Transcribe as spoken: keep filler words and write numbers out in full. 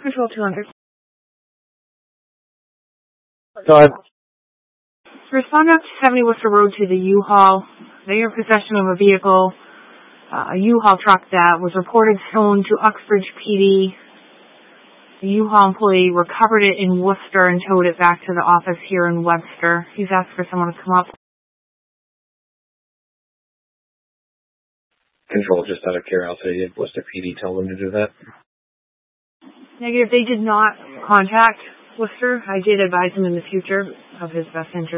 Control two hundred. Go ahead. Respond up to seventy Worcester Road to the U-Haul. They are in possession of a vehicle, uh, a U-Haul truck that was reported stolen to Uxbridge P D. The U-Haul employee recovered it in Worcester and towed it back to the office here in Webster. He's asked for someone to come up. Control, just out of curiosity, did Worcester P D tell them to do that? Negative, they did not contact Worcester. I did advise him in the future of his best interest.